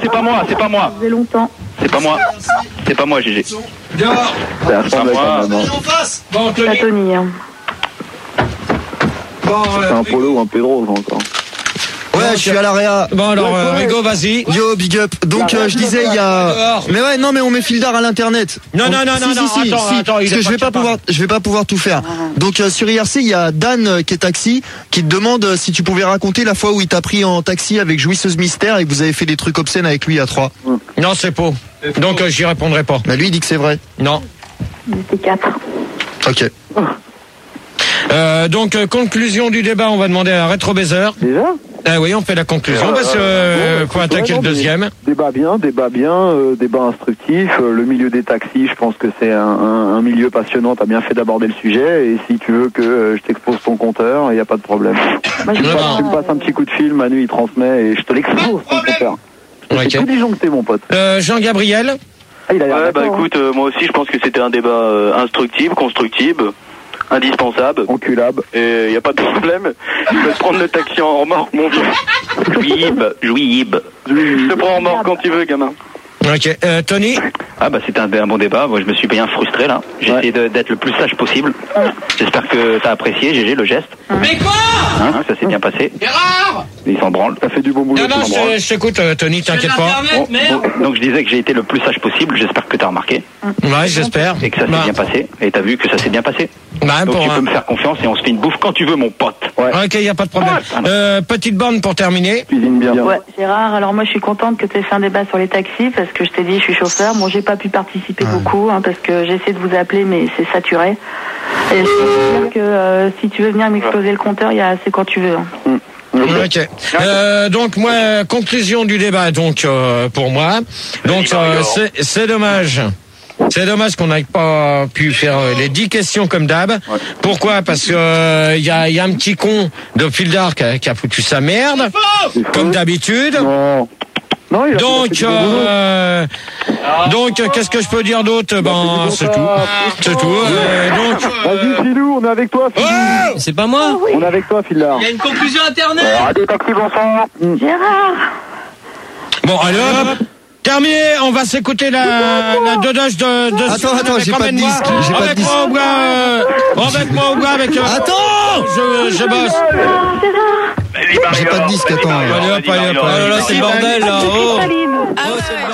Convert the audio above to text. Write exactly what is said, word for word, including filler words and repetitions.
c'est pas moi, c'est pas moi. Ça faisait longtemps. C'est pas moi. C'est pas moi, Gégé. Dehors. C'est pas moi. Bon, C'est pas Tony. Tony. Hein. Bon, C'est euh, un Polo ou un Pedro, ça, encore. Ouais, je suis à l'A R E A. Bon alors, euh, Rigo, vas-y. Yo, big up. Donc, euh, je disais, il y a. Dehors. Mais ouais, non, mais on met Fildar à l'internet. Non, On- non, non, si, non, si, non, si, attends, si. attends, il Parce est que je vais pas pas pouvoir, je vais pas pouvoir tout faire. Donc, euh, sur I R C, il y a Dan euh, qui est taxi, qui te demande euh, si tu pouvais raconter la fois où il t'a pris en taxi avec Jouisseuse Mystère et que vous avez fait des trucs obscènes avec lui à trois. Non, c'est faux. Donc euh, j'y répondrai pas. Bah, lui, il dit que c'est vrai. Non. On était quatre. Ok. Euh, donc euh, conclusion du débat, on va demander à Rétro Baiser. Déjà Ah oui, on fait la conclusion parce que euh, faut attaquer le deuxième. Débat bien, débat bien, euh, débat instructif. Euh, le milieu des taxis, je pense que c'est un, un, un milieu passionnant. T'as bien fait d'aborder le sujet. Et si tu veux que euh, je t'expose ton compteur, il n'y a pas de problème. Moi, je Non, sais non. pas, Tu me passes un petit coup de fil, Manu il transmet et je te l'expose ton compteur. Ok. C'est tout disjoncté, mon pote. Euh, Jean-Gabriel. Ah, il a l'air Ouais, bah d'accord, écoute, euh, moi aussi je pense que c'était un débat euh, instructif, constructif, indispensable. hein. Enculable. Et y a pas de problème. Je peux te prendre le taxi en remorque, mon vieux. Jouib, jouib. Je te prends en remorque quand tu veux, gamin. Ok. Euh, Tony. Ah bah c'était un, un bon débat. Moi je me suis bien frustré là. J'ai Ouais. essayé de- d'être le plus sage possible. J'espère que t'as apprécié, Gégé, le geste. Mais quoi? Hein, ça s'est bien passé. Erreur. Il s'en branle. T'as fait du bon boulot. Non, non, tu je m'en te- je t'écoute, euh, Tony, t'inquiète pas. Internet, Bon, merde. bon, donc je disais que j'ai été le plus sage possible. J'espère que t'as remarqué Ouais, j'espère. et que ça s'est Bah, bien passé. Et t'as vu que ça s'est bien passé. bah, Donc pour tu un- peux me faire confiance et on se fait une bouffe quand tu veux, mon pote. Ok, y a pas de problème. Euh, petite borne pour terminer. Cuisine bien. Ouais, Gérard, alors moi je suis contente que tu aies fait un débat sur les taxis parce que je t'ai dit je suis chauffeur. Bon, j'ai pas pu participer beaucoup hein, parce que j'ai essayé de vous appeler mais c'est saturé. Et je peux te dire que euh, si tu veux venir m'exploser le compteur, il y a assez quand tu veux. Hein. Ok. Euh, donc moi, conclusion du débat. Donc euh, pour moi, donc euh, c'est c'est dommage. C'est dommage qu'on n'ait pas pu faire euh, les dix questions comme d'hab. Pourquoi? Parce que il euh, y, a, y a un petit con de Fildar qui a, qui a foutu sa merde, comme d'habitude. Non. Non, il a Donc, il a fait du bon boulot. euh, donc, euh, qu'est-ce que je peux dire d'autre? Ben, c'est tout. C'est tout. Euh, donc, Vas-y, Filou, on est avec toi, Filou. oh C'est pas moi. On est avec toi, Fildar. Il y a une conclusion internet. Arrêtez, taxi, bon sang. Gérard, bon, allez hop. Terminé, on va s'écouter la, la dodage de, de Attends, Suzanne attends, avec j'ai pas de Emmène-moi. disque, j'ai pas de Remets-moi disque. au bois, euh, remets-moi au bois avec, euh, Attends! je, je bosse. J'ai pas de disque, attends. Allez hop, allez hop. Oh là là, c'est le bordel là. Oh. Saline. Oh, c'est le